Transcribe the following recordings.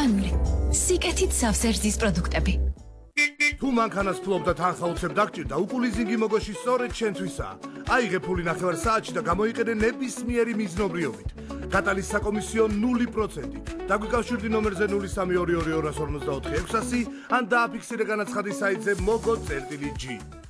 ორგანული, სიკეთით სავსერძის პროდუქტები. თუ მანქანას ფლობ და თანხა უცებ დაგჭირდა, უკულიზინგი მოგოში სწორედ შენთვისაა. აიღე ფული 9 საათში და გამოიყენე ნებისმიერი მიზნობრიობით. გატანის საკომისიო 0%. დაგვიკავშირდი ნომერზე 0322244600 ან დააფიქსირე განაცხადი საიტზე mogo.g.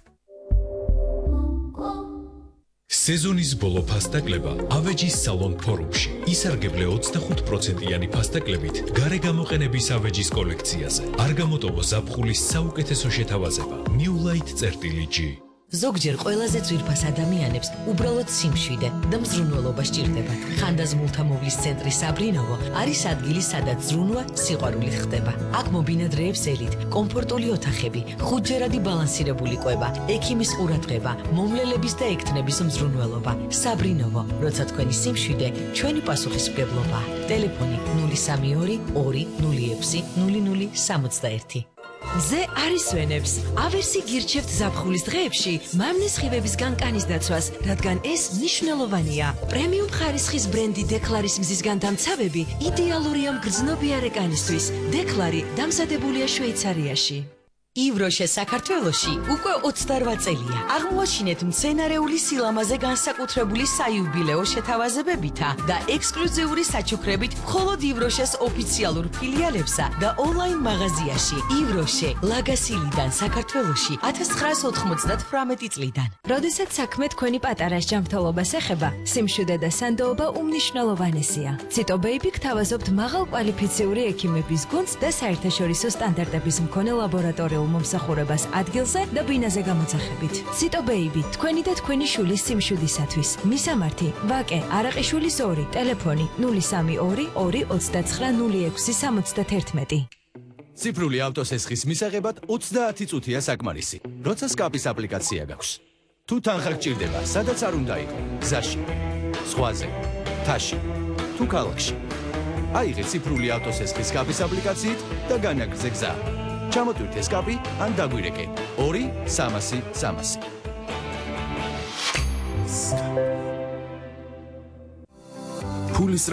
სეზონის ბოლო ფასტაკლება ავეჯის სალონ ფორუმში. ისარგებლე 25%-იანი ფასტაკლებით გარე გამოყენების ავეჯის კოლექციაზე. არ გამოტოვო ზაფხულის საუკეთესო შეთავაზება. newlight.g. ზოგჯერ ყველაზე ძვირფას ადამიანებს უბრალოდ სიმშვიდე და მზრუნველობა სჭირდებათ. ხანდაზმულთა მოვლის ცენტრი საბრინოვო არის ადგილი, სადაც ზრუნვა სიყვარულით ხდება. აქ მობინადრეებს ელით, კომფორტული ოთახები, ხუთჯერადი ბალანსირებული კვება, ექიმის ყურადღება, მომლელების და ექთნების მზრუნველობა. საბრინოვო, როცა თქვენი სიმშვიდე, ჩვენი პასუხისმგებლობა. ტელეფონი 032 206 0061. მზე არის ვენებს. ავერსი გირჩევთ ზაფხულის დღეებში მამნის ხივების განკანის დაცვას, რადგან ეს მნიშვნელოვანია. პრემიუმ ხარისხის ბრენდი დეკლარის მზისგან დამცავები იდეალურია მგრძნობიარე კანისთვის. დეკლარი დამზადებულია შვეიცარიაში. ივროშე საქართველოში უკვე 28 წელია. აღმოაჩინეთ მცენარეული სილამაზე განსაკუთრებული საიუბილეო შეთავაზებებითა და ექსკლუზიური საჩუქრებით მხოლოდ ივროშეს ოფიციალურ ფილიალებსა და ონლაინ მაღაზიაში. ივროშე ლაგასილიდან საქართველოში 1998 წლიდან. როდესაც საქმე თქვენი პატარას ჯანმრთელობას ეხება, სიმშვიდე და სანდოობა უმნიშვნელოვანესია. ციტო ბეიბი გთავაზობთ მაღალ კვალიფიციური ექიმების გუნდს და საერთაშორისო სტანდარტების მქონე ლაბორატორიულ მომსახურებას ადგილზე და ბინაზე გამოძახებით. ციტო ბეიბი, თქვენი და თქვენი შვილის სიმშვიდისათვის. მისამართი: ვაკე არაყიშვილის 2, ტელეფონი 032 229 0671. ციფრული ავტოსესხის მისაღებად 30 წუთია საკმარისი. როცა სკაპის აპლიკაცია გაქვს. თუ თანხა გჭირდება, სადაც არ უნდა იყო, გზაში, ზღვაზე, მთაში, თუ ქალაქში. აიღე ციფრული ავტოსესხის სკაპის აპლიკაციით და განაგრძე გზა. ჩამოტვირთე სკაპი ან დაგვირეკე 2-300-300. ფულის